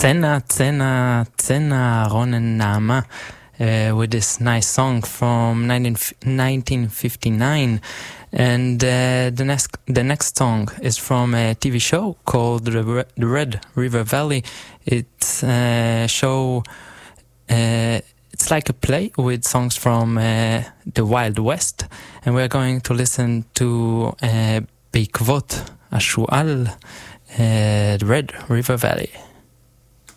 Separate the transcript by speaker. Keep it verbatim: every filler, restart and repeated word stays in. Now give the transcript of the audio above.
Speaker 1: Tsena, Tsena, Tsena, Ronen Nama, uh, with this nice song from nineteen fifty-nine. And uh, the next the next song is from a T V show called The, Re- the Red River Valley. It's a show, uh, it's like a play with songs from uh, the Wild West. And we're going to listen to uh, Beikvot Ashual, uh, The Red River Valley.